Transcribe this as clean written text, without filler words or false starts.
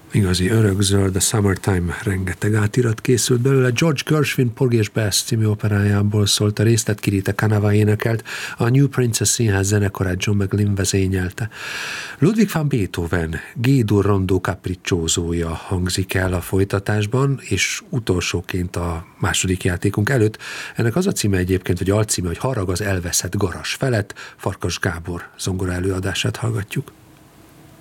Igazi örökzöld, a Summertime, rengeteg átirat készült belőle. George Gershwin Porgy Bess című operájából szólt a részt, Kirita Kanava énekelt, a New Princess Színház zenekarát John McLean vezényelte. Ludwig van Beethoven G-dur rondó capricciózója hangzik el a folytatásban, és utolsóként a második játékunk előtt. Ennek az a címe egyébként, vagy alcíme, hogy Harag az elveszett garas felett. Farkas Gábor zongora előadását hallgatjuk.